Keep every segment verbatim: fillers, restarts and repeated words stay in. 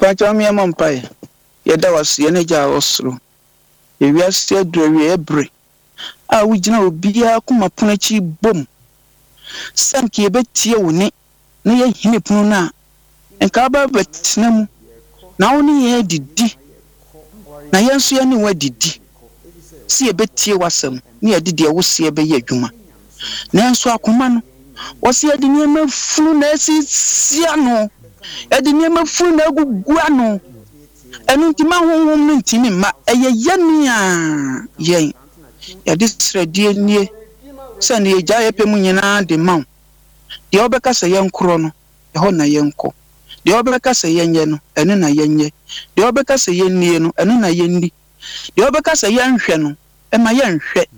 Pacho me ampai. Yada was yeneja osro. Ewi ase adrewe ebre. A wugina obia kuma punachi bom. Sanki ebetie woni na ye hine punu na. Enka ba betina mu. Na woni ye didi. Na yenso ye ne wa didi. Si ebetie wasam. Ni ye didi e wosi ebe ye adwuma. Na enso akoma no. Wosi edi niema funu na esi siano. Edi niema funu na gugu ano. Enu ntima honhom ntimi ma eye yemi a yen. Ya disredi nie. Se na eja yepemu nyina de maw. De obeka se yenkro no. E ho na yenko. De obeka se yenye no, enu na yenye. De obeka se yennie no, enu na yenni. De obeka se yenhwe no, e ma yenhwe.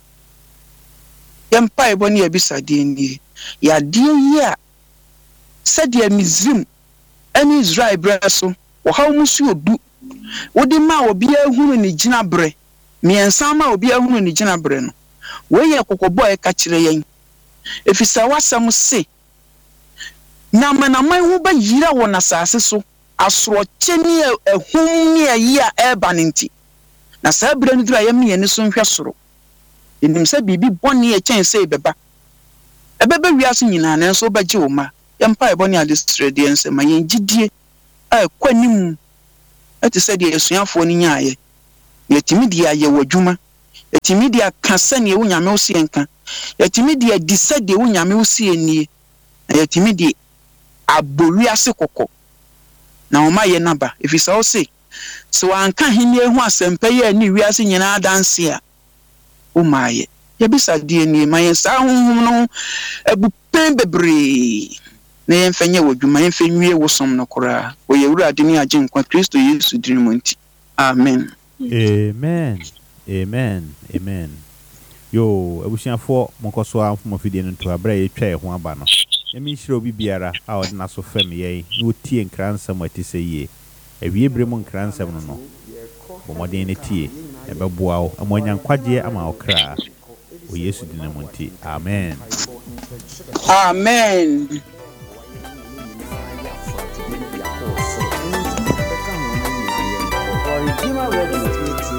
Yempa ebo ne ebisade nie. Ya die ya se de Misrim eni Israel braso wo haw musu odu wodi ma obi ahunu ni gina bre miensa ma obi ahunu ni gina bre no we ye kokobo e ka kire yen efisa wasam se na manamai hu ba yira wo na sase so asoro cheni ehum ne ayi a eba nti na sa bre no dura yem ye ne so nhwe soro enim se bibi boni e chen se beba ebebe wiase nyina na so ba gi wo ma yempa ebo ne adistredi ense ma yen gidie a kwanim ati se de esuafo ni nyaaye yetimi de aye wadwuma yetimi de akasa ne wo nyame wo se enka yetimi de adisa de wo nyame wo se enie yetimi de aboriase kokko na o ma ye naba efisa wo se so anka henie hu asempa ye ni wiase nyina danse a o maaye yebisa de enie ma yen sa honhom no abupen bebre na yemfenye wodwuma yemfenwie wosom no kora o yewurade ni agye nkwa Kristo Yesu dirimu nti amen amen amen amen yo abusiafo monkoso amfo fidie no to abra ye twa e ho aba no yemi hire obi biara a odi na so fam ye na otie nkransam atise ye awie brem nkransam no no bomoden ne tie ebeboa wo amonya nkwaje ama okra o Yesu dirimu nti amen amen